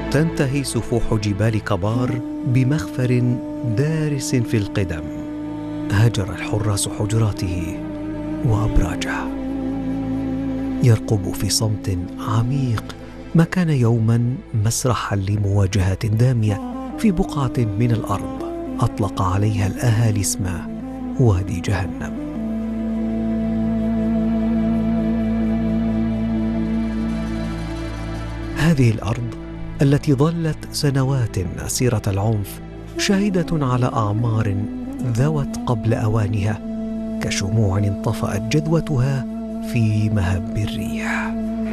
تنتهي سفوح جبال كبار بمخفر دارس في القدم. هجر الحراس حجراته وأبراجه. يرقب في صمت عميق ما كان يوما مسرحا لمواجهات دامية في بقعة من الأرض أطلق عليها الأهالي اسم وادي جهنم. هذه الأرض التي ظلت سنوات أسيرة العنف شاهدة على أعمار ذوت قبل أوانها كشموع انطفأت جذوتها في مهب الريح.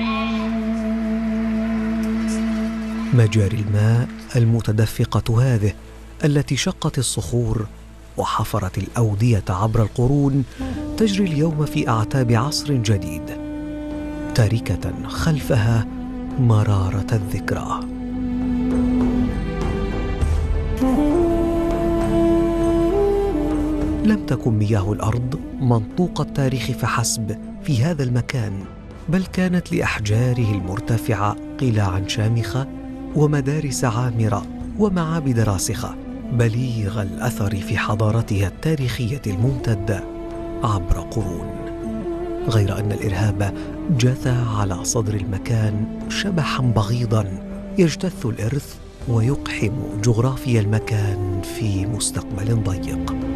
مجاري الماء المتدفقة هذه التي شقت الصخور وحفرت الأودية عبر القرون تجري اليوم في أعتاب عصر جديد، تاركة خلفها مرارة الذكرى. لم تكن مياه الأرض منطوق التاريخ فحسب في هذا المكان، بل كانت لأحجاره المرتفعة قلاعا شامخة ومدارس عامرة ومعابد راسخة بليغ الأثر في حضارتها التاريخية الممتدة عبر قرون. غير أن الإرهاب جثى على صدر المكان شبحا بغيضا يجتث الإرث ويقحم جغرافيا المكان في مستقبل ضيق.